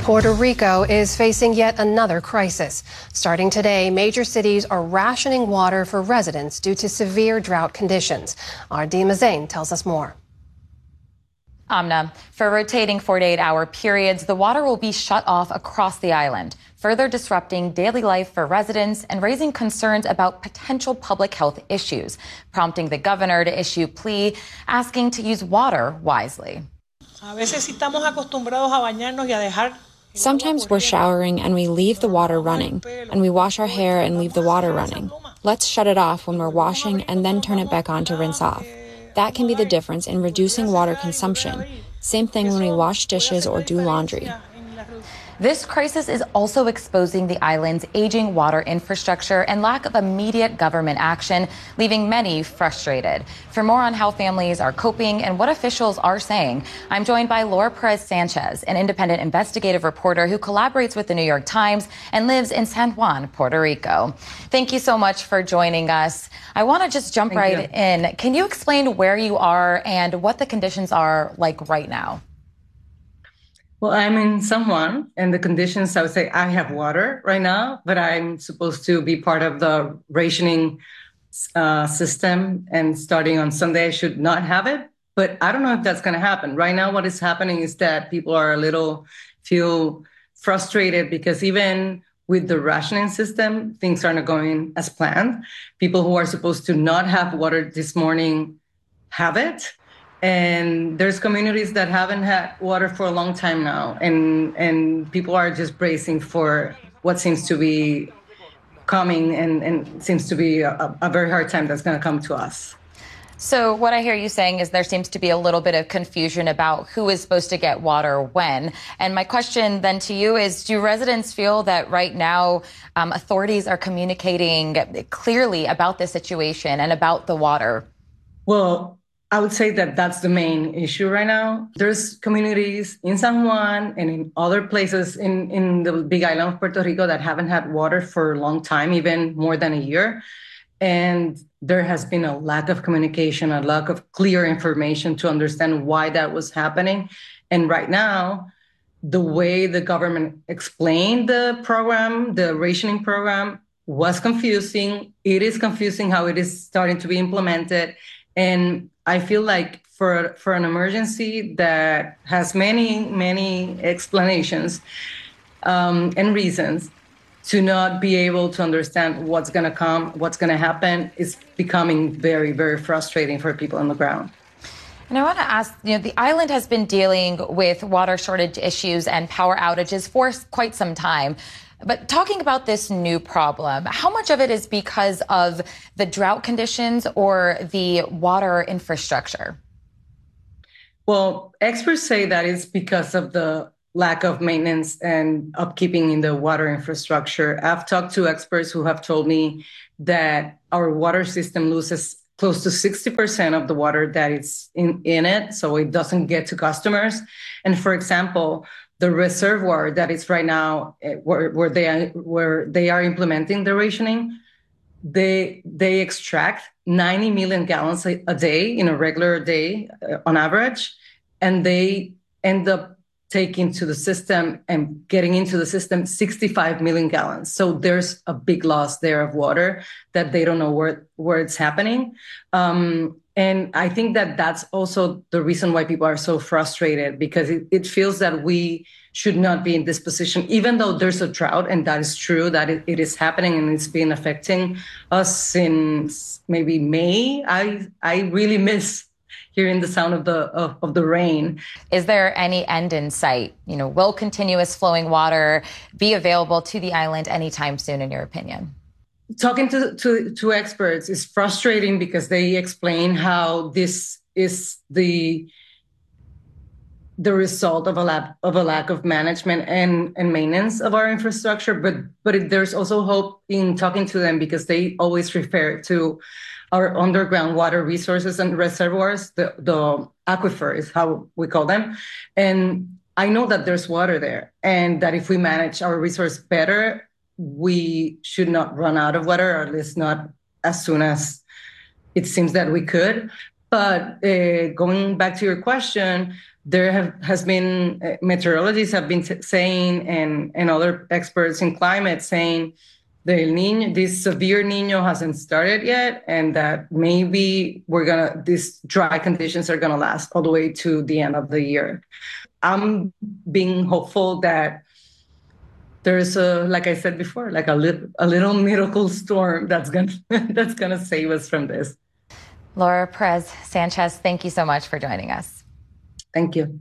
Puerto Rico is facing yet another crisis. Starting today, major cities are rationing water for residents due to severe drought conditions. Our Dima Zain tells us more. Amna, for rotating 48-hour periods, the water will be shut off across the island, further disrupting daily life for residents and raising concerns about potential public health issues, prompting the governor to issue a plea asking to use water wisely. Sometimes we're showering and we leave the water running, and we wash our hair and leave the water running. Let's shut it off when we're washing and then turn it back on to rinse off. That can be the difference in reducing water consumption. Same thing when we wash dishes or do laundry. This crisis is also exposing the island's aging water infrastructure and lack of immediate government action, leaving many frustrated. For more on how families are coping and what officials are saying, I'm joined by Laura Perez Sanchez, an independent investigative reporter who collaborates with the New York Times and lives in San Juan, Puerto Rico. Thank you so much for joining us. I want to just jump right in. Can you explain where you are and what the conditions are like right now? Well, I'm in San Juan, and the conditions, I would say I have water right now, but I'm supposed to be part of the rationing system, and starting on Sunday, I should not have it. But I don't know if that's going to happen. Right now, what is happening is that people are feel frustrated because even with the rationing system, things aren't going as planned. People who are supposed to not have water this morning have it. And there's communities that haven't had water for a long time now. And people are just bracing for what seems to be coming and seems to be a very hard time that's going to come to us. So what I hear you saying is there seems to be a little bit of confusion about who is supposed to get water when. And my question then to you is, do residents feel that right now authorities are communicating clearly about the situation and about the water? Well, I would say that that's the main issue right now. There's communities in San Juan and in other places in the Big Island of Puerto Rico that haven't had water for a long time, even more than a year. And there has been a lack of communication, a lack of clear information to understand why that was happening. And right now, the way the government explained the program, the rationing program, was confusing. It is confusing how it is starting to be implemented. And I feel like for an emergency that has many explanations and reasons, to not be able to understand what's going to come, what's going to happen, is becoming very, very frustrating for people on the ground. And I want to ask, the island has been dealing with water shortage issues and power outages for quite some time. But talking about this new problem, how much of it is because of the drought conditions or the water infrastructure? Well, experts say that it's because of the lack of maintenance and upkeeping in the water infrastructure. I've talked to experts who have told me that our water system loses close to 60% of the water that is in it, so it doesn't get to customers. And for example, the reservoir that is right now where they are implementing the rationing, they extract 90 million gallons a day in a regular day on average, and they end up taking to the system and getting into the system 65 million gallons. So there's a big loss there of water that they don't know where it's happening. And I think that that's also the reason why people are so frustrated, because it feels that we should not be in this position, even though there's a drought, and that is true, that it is happening and it's been affecting us since maybe May. I really miss hearing the sound of the rain. Is there any end in sight? Will continuous flowing water be available to the island anytime soon, in your opinion? Talking to experts is frustrating because they explain how this is the result of a lack of management and maintenance of our infrastructure. But there's also hope in talking to them, because they always refer to our underground water resources and reservoirs, the aquifer is how we call them. And I know that there's water there, and that if we manage our resource better, we should not run out of water, or at least not as soon as it seems that we could. But going back to your question, has been meteorologists have been saying, and other experts in climate saying the El Niño, this severe Niño hasn't started yet, and that maybe these dry conditions are gonna last all the way to the end of the year. I'm being hopeful that there's like I said before, like a little miracle storm that's gonna save us from this. Laura Perez Sanchez, thank you so much for joining us. Thank you.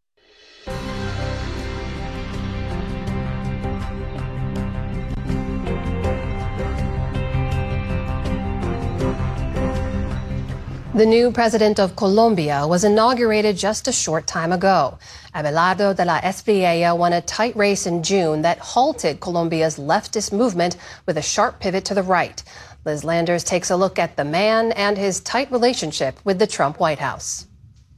The new president of Colombia was inaugurated just a short time ago. Abelardo de la Espriella won a tight race in June that halted Colombia's leftist movement with a sharp pivot to the right. Liz Landers takes a look at the man and his tight relationship with the Trump White House.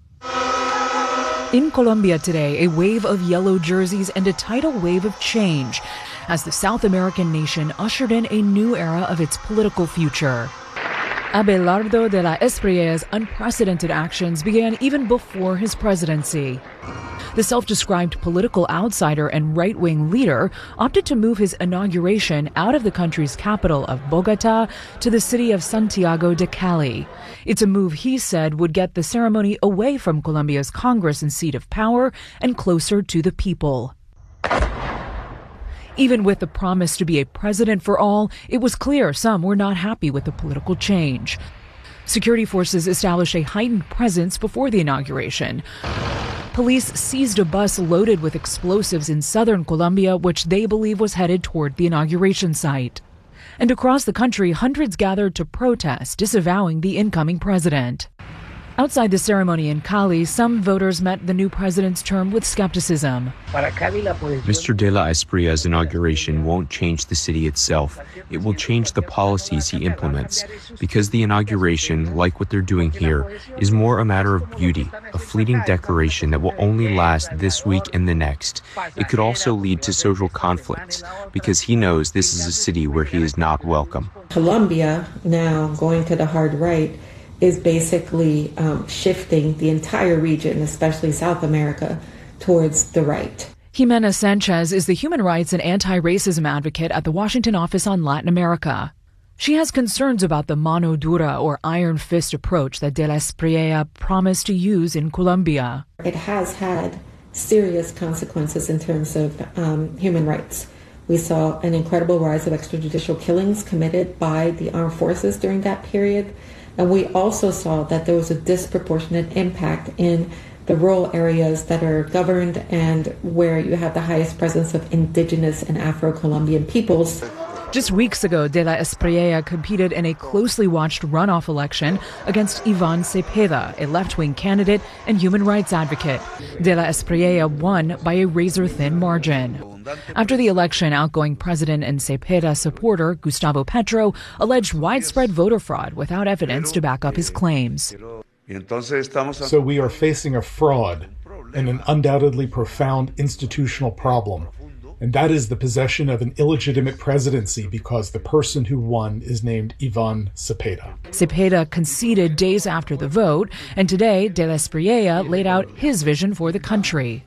In Colombia today, a wave of yellow jerseys and a tidal wave of change as the South American nation ushered in a new era of its political future. Abelardo de la Espriella's unprecedented actions began even before his presidency. The self-described political outsider and right-wing leader opted to move his inauguration out of the country's capital of Bogota to the city of Santiago de Cali. It's a move he said would get the ceremony away from Colombia's Congress and seat of power and closer to the people. Even with the promise to be a president for all, it was clear some were not happy with the political change. Security forces established a heightened presence before the inauguration. Police seized a bus loaded with explosives in southern Colombia, which they believe was headed toward the inauguration site. And across the country, hundreds gathered to protest, disavowing the incoming president. Outside the ceremony in Cali, some voters met the new president's term with skepticism. Mr. de la Esprilla's inauguration won't change the city itself. It will change the policies he implements, because the inauguration, like what they're doing here, is more a matter of beauty, a fleeting decoration that will only last this week and the next. It could also lead to social conflicts, because he knows this is a city where he is not welcome. Colombia, now going to the hard right, is basically shifting the entire region, especially South America, towards the right. Jimena Sanchez is the human rights and anti-racism advocate at the Washington office on Latin America. She has concerns about the mano dura or iron fist approach that de la Espriella promised to use in Colombia. It has had serious consequences in terms of human rights. We saw an incredible rise of extrajudicial killings committed by the armed forces during that period. And we also saw that there was a disproportionate impact in the rural areas that are governed and where you have the highest presence of indigenous and Afro-Colombian peoples. Just weeks ago, de la Espriella competed in a closely watched runoff election against Iván Cepeda, a left-wing candidate and human rights advocate. De la Espriella won by a razor-thin margin. After the election, outgoing president and Cepeda supporter Gustavo Petro alleged widespread voter fraud without evidence to back up his claims. So we are facing a fraud and an undoubtedly profound institutional problem. And that is the possession of an illegitimate presidency because the person who won is named Iván Cepeda. Cepeda conceded days after the vote, and today de la Espriella laid out his vision for the country.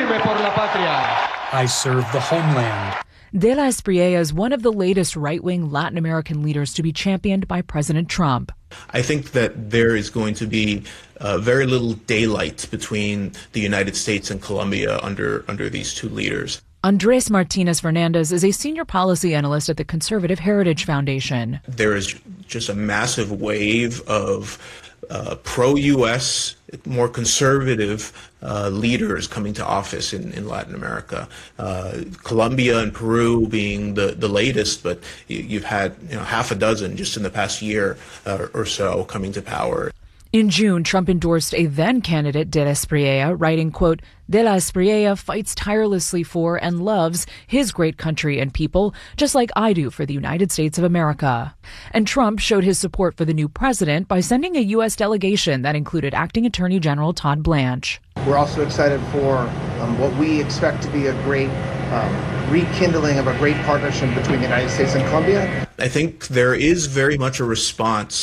I serve the homeland. De la Espriella is one of the latest right-wing Latin American leaders to be championed by President Trump. I think that there is going to be very little daylight between the United States and Colombia under these two leaders. Andres Martinez Fernandez is a senior policy analyst at the Conservative Heritage Foundation. There is just a massive wave of pro-U.S., more conservative leaders coming to office in Latin America. Colombia and Peru being the latest, but you've had half a dozen just in the past year or so coming to power. In June, Trump endorsed a then-candidate de la Espriella, writing, quote, "De la Espriella fights tirelessly for and loves his great country and people, just like I do for the United States of America." And Trump showed his support for the new president by sending a U.S. delegation that included Acting Attorney General Todd Blanche. We're also excited for what we expect to be a great rekindling of a great partnership between the United States and Colombia. I think there is very much a response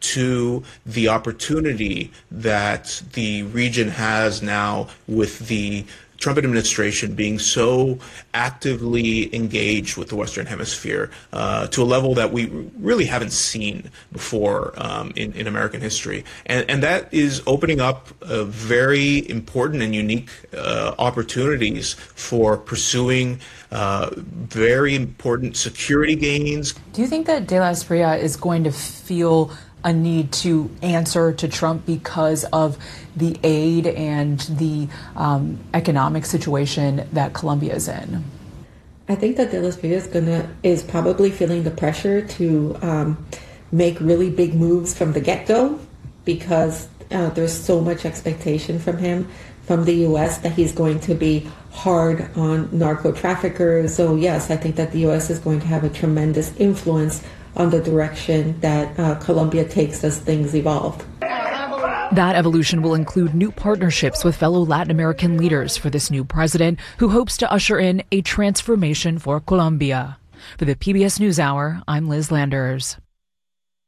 to the opportunity that the region has now with the Trump administration being so actively engaged with the Western Hemisphere to a level that we really haven't seen before in American history. And that is opening up very important and unique opportunities for pursuing very important security gains. Do you think that De La Espriella is going to feel a need to answer to Trump because of the aid and the economic situation that Colombia is in? I think that De La Espriella is probably feeling the pressure to make really big moves from the get-go because there's so much expectation from him, from the U.S., that he's going to be hard on narco traffickers. So yes, I think that the U.S. is going to have a tremendous influence on the direction that Colombia takes as things evolve. That evolution will include new partnerships with fellow Latin American leaders for this new president, who hopes to usher in a transformation for Colombia. For the PBS NewsHour, I'm Liz Landers.